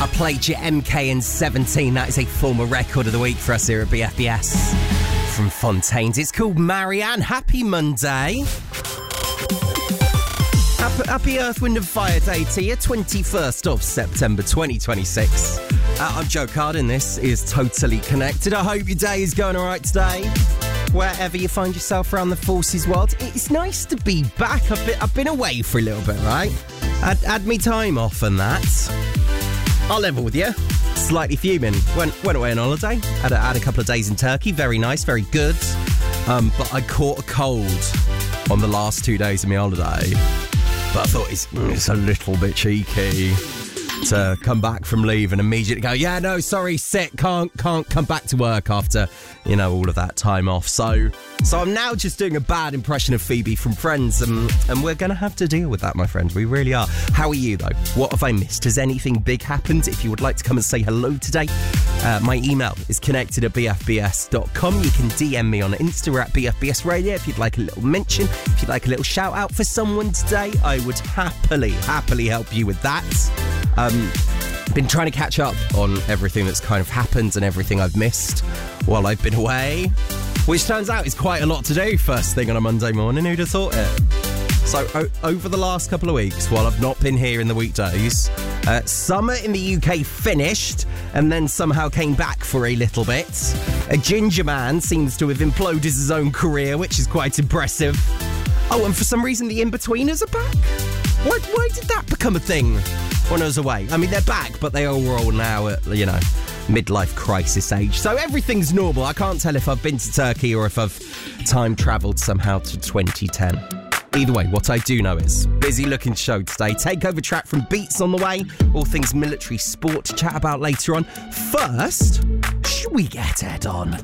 I played you MK in 17. That is a former record of the week for us here at BFBS. From Fontaines. It's called Marianne. Happy Monday. Happy Earth, Wind and Fire Day to you. 21st of September 2026. I'm Joe Cardin. This is Totally Connected. I hope your day is going all right today. Wherever you find yourself around the forces world, it's nice to be back. I've been away for a little bit, right? Had me time off and that. I'll level with you. Slightly fuming. Went away on holiday. Had a couple of days in Turkey. Very nice, very good. But I caught a cold on the last 2 days of my holiday. But I thought it's a little bit cheeky to come back from leave and immediately go, yeah, no, sorry, sick, can't come back to work after, all of that time off. So I'm now just doing a bad impression of Phoebe from Friends, and we're going to have to deal with that, my friends. We really are. How are you, though? What have I missed? Has anything big happened? If you would like to come and say hello today, my email is connected@bfbs.com. You can DM me on Insta at BFBS Radio if you'd like a little mention, if you'd like a little shout out for someone today. I would happily help you with that. Been trying to catch up on everything that's kind of happened and everything I've missed while I've been away, which turns out is quite a lot to do first thing on a Monday morning. Who'd have thought it? So over the last couple of weeks, while I've not been here in the weekdays, summer in the UK finished and then somehow came back for a little bit. A ginger man seems to have imploded his own career, which is quite impressive. Oh, and for some reason the In-Betweeners are back? Why did that become a thing when I was away? I mean, they're back, but they are all now at, midlife crisis age. So everything's normal. I can't tell if I've been to Turkey or if I've time travelled somehow to 2010. Either way, what I do know is busy looking show today. Takeover track from Beats on the way. All things military sport to chat about later on. First, should we get Ed on?